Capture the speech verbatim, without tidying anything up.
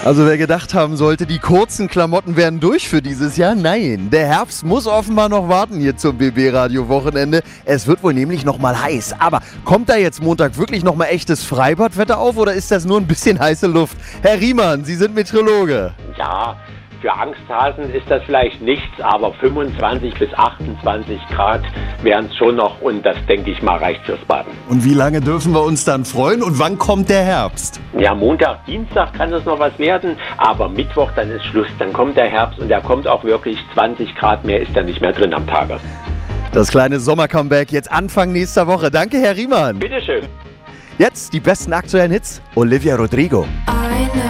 Also wer gedacht haben sollte, die kurzen Klamotten wären durch für dieses Jahr, nein. Der Herbst muss offenbar noch warten hier zum B B-Radio-Wochenende. Es wird wohl nämlich noch mal heiß. Aber kommt da jetzt Montag wirklich noch mal echtes Freibadwetter auf oder ist das nur ein bisschen heiße Luft? Herr Riemann, Sie sind Meteorologe. Ja, für Angsthasen ist das vielleicht nichts, aber fünfundzwanzig bis achtundzwanzig Grad wären es schon noch und das, denke ich mal, reicht fürs Baden. Und wie lange dürfen wir uns dann freuen und wann kommt der Herbst? Ja, Montag, Dienstag kann es noch was werden, aber Mittwoch, dann ist Schluss, dann kommt der Herbst und der kommt auch wirklich zwanzig Grad mehr, ist dann nicht mehr drin am Tage. Das kleine Sommer-Comeback jetzt Anfang nächster Woche. Danke, Herr Riemann. Bitteschön. Jetzt die besten aktuellen Hits. Olivia Rodrigo.